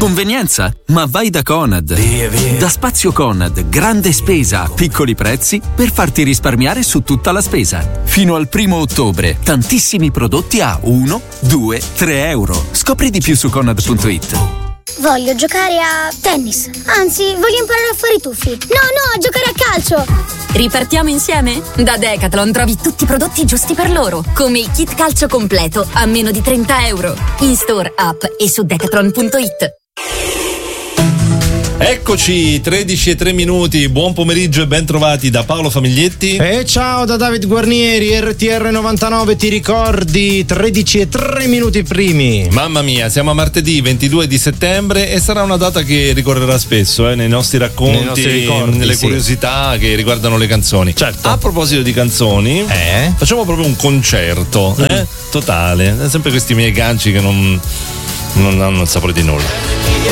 Convenienza? Ma vai da Conad. Via. Da Spazio Conad, grande spesa a piccoli prezzi per farti risparmiare su tutta la spesa. Fino al 1° ottobre, tantissimi prodotti a 1, 2, 3 euro. Scopri di più su Conad.it. Voglio giocare a tennis. Anzi, voglio imparare a fare i tuffi. No, a giocare a calcio. Ripartiamo insieme? Da Decathlon trovi tutti i prodotti giusti per loro, come il kit calcio completo a meno di 30 euro. In store, app e su decathlon.it. Eccoci, 13:03. Buon pomeriggio e ben trovati da Paolo Famiglietti. E ciao da David Guarnieri, RTR 99, ti ricordi? 13:03 primi. Mamma mia, siamo a martedì 22 di settembre e sarà una data che ricorrerà spesso nei nostri racconti, nei nostri ricordi, nelle curiosità che riguardano le canzoni. Certo. A proposito di canzoni, facciamo proprio un concerto totale. Sempre questi miei ganci che non hanno il sapore di nulla.